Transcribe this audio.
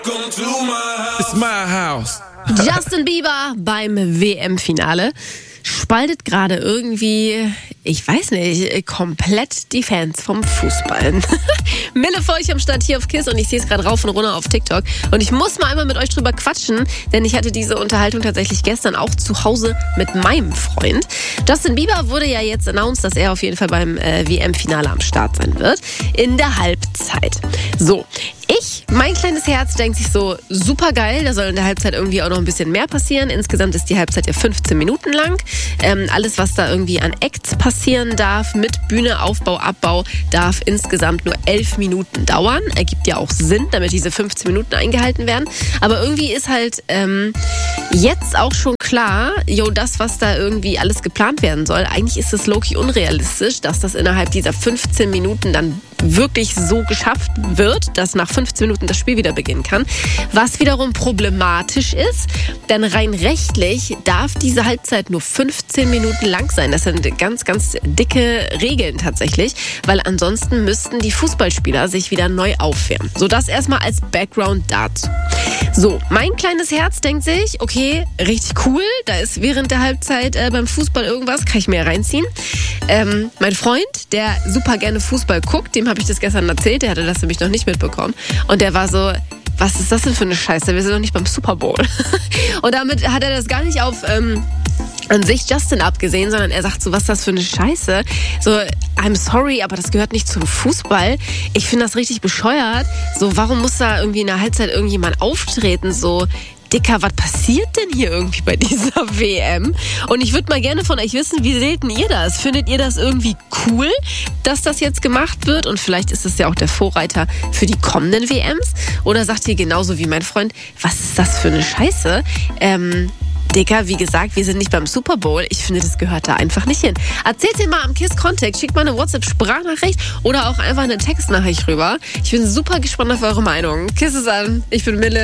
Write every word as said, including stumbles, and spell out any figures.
It's my house. Justin Bieber beim W M-Finale spaltet gerade irgendwie, ich weiß nicht, komplett die Fans vom Fußball. Mille für euch am Start hier auf KISS und ich sehe es gerade rauf und runter auf TikTok. Und ich muss mal einmal mit euch drüber quatschen, denn ich hatte diese Unterhaltung tatsächlich gestern auch zu Hause mit meinem Freund. Justin Bieber wurde ja jetzt announced, dass er auf jeden Fall beim äh, W M-Finale am Start sein wird, in der Halbzeit. So, ich, mein kleines Herz denkt sich so, super geil, da soll in der Halbzeit irgendwie auch noch ein bisschen mehr passieren. Insgesamt ist die Halbzeit ja fünfzehn Minuten lang. Ähm, alles, was da irgendwie an Acts passieren darf, mit Bühne, Aufbau, Abbau, darf insgesamt nur elf Minuten dauern. Ergibt ja auch Sinn, damit diese fünfzehn Minuten eingehalten werden. Aber irgendwie ist halt ähm, jetzt auch schon klar, jo, das, was da irgendwie alles geplant werden soll, eigentlich ist es low-key unrealistisch, dass das innerhalb dieser fünfzehn Minuten dann wirklich so geschafft wird, dass nach fünfzehn Minuten das Spiel wieder beginnen kann. Was wiederum problematisch ist, denn rein rechtlich darf diese Halbzeit nur fünfzehn Minuten lang sein. Das sind ganz, ganz dicke Regeln tatsächlich, weil ansonsten müssten die Fußballspieler sich wieder neu aufwärmen. So, das erstmal als Background dazu. So, mein kleines Herz denkt sich, okay, richtig cool, da ist während der Halbzeit äh, beim Fußball irgendwas, kann ich mir reinziehen. Ähm, mein Freund, der super gerne Fußball guckt, dem habe ich das gestern erzählt, der hatte das nämlich noch nicht mitbekommen. Und der war so, was ist das denn für eine Scheiße? Wir sind doch nicht beim Super Bowl. Und damit hat er das gar nicht auf ähm, an sich Justin abgesehen, sondern er sagt so, was ist das für eine Scheiße? So, I'm sorry, aber das gehört nicht zum Fußball. Ich finde das richtig bescheuert. So, warum muss da irgendwie in der Halbzeit irgendjemand auftreten? So, Dicker, was passiert denn hier irgendwie bei dieser W M? Und ich würde mal gerne von euch wissen, wie seht denn ihr das? Findet ihr das irgendwie cool, dass das jetzt gemacht wird? Und vielleicht ist es ja auch der Vorreiter für die kommenden W Ms? Oder sagt ihr genauso wie mein Freund, was ist das für eine Scheiße? Ähm... Dicker, wie gesagt, wir sind nicht beim Super Bowl. Ich finde, das gehört da einfach nicht hin. Erzählt ihr mal am KISS-Kontext, schickt mal eine WhatsApp-Sprachnachricht oder auch einfach eine Textnachricht rüber. Ich bin super gespannt auf eure Meinung. KISS es an, ich bin Mille.